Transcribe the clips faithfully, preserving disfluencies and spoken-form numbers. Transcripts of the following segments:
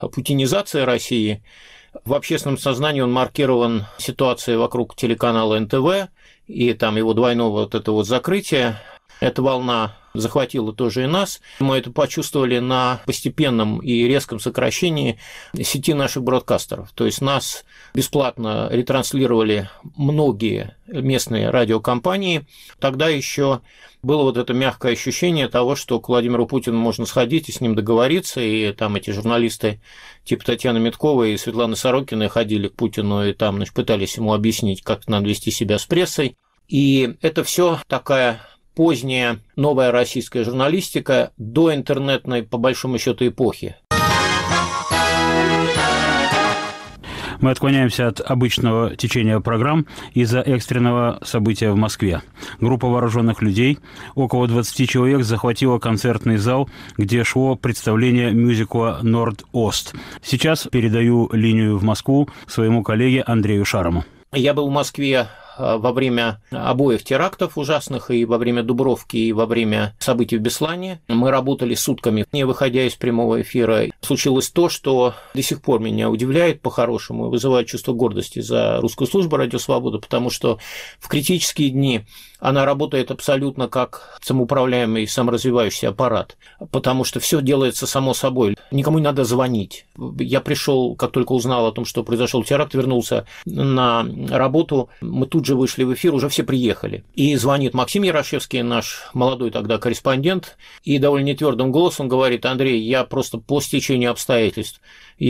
путинизация России. В общественном сознании он маркирован ситуацией вокруг телеканала эн тэ вэ и там его двойного вот этого вот закрытия. Эта волна захватила тоже и нас. Мы это почувствовали на постепенном и резком сокращении сети наших бродкастеров. То есть нас бесплатно ретранслировали многие местные радиокомпании. Тогда еще было вот это мягкое ощущение того, что к Владимиру Путину можно сходить и с ним договориться, и там эти журналисты типа Татьяны Митковой и Светланы Сорокиной ходили к Путину и там, значит, пытались ему объяснить, как надо вести себя с прессой. И это все такая поздняя новая российская журналистика до интернетной, по большому счету, эпохи. Мы отклоняемся от обычного течения программ из-за экстренного события в Москве. Группа вооруженных людей, около двадцати человек, захватила концертный зал, где шло представление мюзикла «Норд-Ост». Сейчас передаю линию в Москву своему коллеге Андрею Шарому. Я был в Москве во время обоих терактов ужасных, и во время Дубровки, и во время событий в Беслане. Мы работали сутками, не выходя из прямого эфира. Случилось то, что до сих пор меня удивляет по-хорошему, вызывает чувство гордости за русскую службу «Радио Свобода», потому что в критические дни она работает абсолютно как самоуправляемый, саморазвивающийся аппарат, потому что все делается само собой. Никому не надо звонить. Я пришел, как только узнал о том, что произошел теракт, вернулся на работу, мы тут же вышли в эфир, уже все приехали. И звонит Максим Ярошевский, наш молодой тогда корреспондент, и довольно твердым голосом говорит: Андрей, я просто по стечению обстоятельств.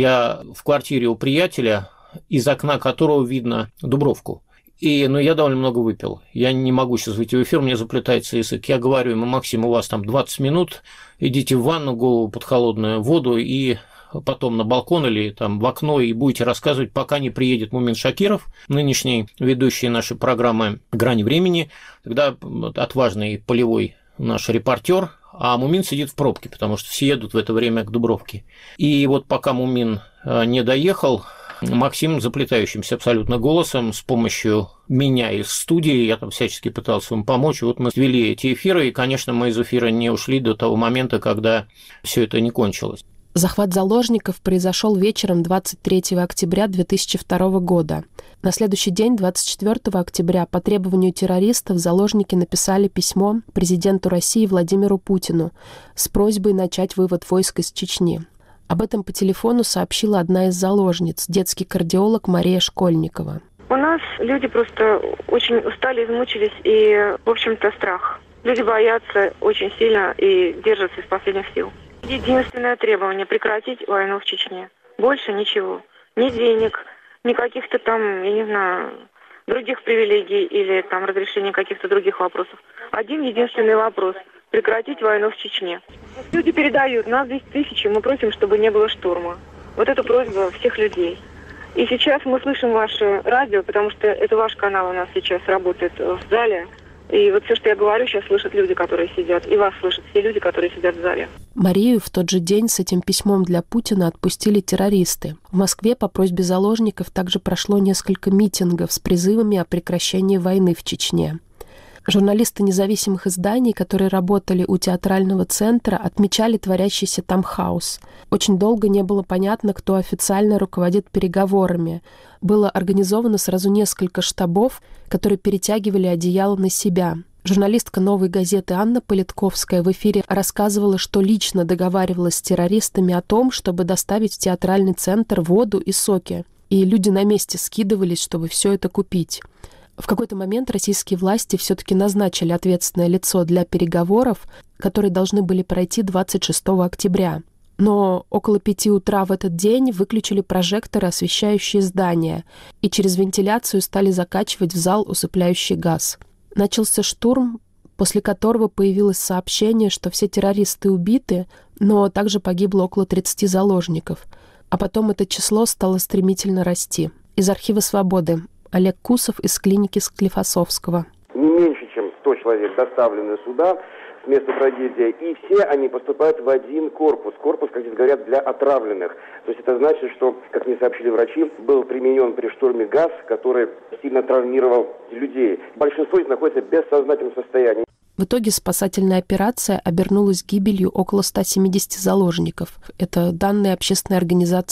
Я в квартире у приятеля, из окна которого видно Дубровку. И, ну, я довольно много выпил. Я не могу сейчас выйти в эфир, мне заплетается язык. Я говорю ему: Максим, у вас там двадцать минут, идите в ванну, голову под холодную воду и потом на балкон или там в окно и будете рассказывать, пока не приедет Мумин Шакиров, нынешний ведущий нашей программы «Грани времени». Тогда отважный полевой наш репортер, а Мумин сидит в пробке, потому что все едут в это время к Дубровке. И вот пока Мумин не доехал, Максим заплетающимся абсолютно голосом с помощью меня из студии, я там всячески пытался ему помочь, вот мы вели эти эфиры, и, конечно, мы из эфира не ушли до того момента, когда все это не кончилось. Захват заложников произошел вечером двадцать третьего октября две тысячи второго года. На следующий день, двадцать четвёртого октября, по требованию террористов заложники написали письмо президенту России Владимиру Путину с просьбой начать вывод войск из Чечни. Об этом по телефону сообщила одна из заложниц, детский кардиолог Мария Школьникова. У нас люди просто очень устали, измучились, и, в общем-то, страх. Люди боятся очень сильно и держатся из последних сил. Единственное требование – прекратить войну в Чечне. Больше ничего. Ни денег, ни каких-то там, я не знаю, других привилегий или там разрешения каких-то других вопросов. Один единственный вопрос – прекратить войну в Чечне. Люди передают, нас здесь тысячи, мы просим, чтобы не было штурма. Вот это просьба всех людей. И сейчас мы слышим ваше радио, потому что это ваш канал у нас сейчас работает в зале. И вот все, что я говорю, сейчас слышат люди, которые сидят. И вас слышат все люди, которые сидят в зале. Марию в тот же день с этим письмом для Путина отпустили террористы. В Москве по просьбе заложников также прошло несколько митингов с призывами о прекращении войны в Чечне. Журналисты независимых изданий, которые работали у театрального центра, отмечали творящийся там хаос. Очень долго не было понятно, кто официально руководит переговорами. Было организовано сразу несколько штабов, которые перетягивали одеяло на себя. Журналистка «Новой газеты» Анна Политковская в эфире рассказывала, что лично договаривалась с террористами о том, чтобы доставить в театральный центр воду и соки. И люди на месте скидывались, чтобы все это купить. В какой-то момент российские власти все-таки назначили ответственное лицо для переговоров, которые должны были пройти двадцать шестого октября. Но около пяти утра в этот день выключили прожекторы, освещающие здание, и через вентиляцию стали закачивать в зал усыпляющий газ. Начался штурм, после которого появилось сообщение, что все террористы убиты, но также погибло около тридцати заложников. А потом это число стало стремительно расти. Из архива «Свободы» Олег Кусов из клиники Склифосовского. Не меньше, чем сто человек доставлены сюда с места трагедии, и все они поступают в один корпус. Корпус, как здесь говорят, для отравленных. То есть это значит, что, как мне сообщили врачи, был применен при штурме газ, который сильно травмировал людей. Большинство из них находится в бессознательном состоянии. В итоге спасательная операция обернулась гибелью около ста семидесяти заложников. Это данные общественной организации